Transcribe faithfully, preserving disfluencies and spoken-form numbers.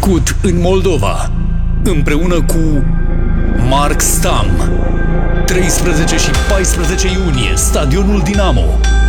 născut în Moldova, împreună cu Mark Stam. treisprezece și paisprezece iunie, Stadionul Dinamo.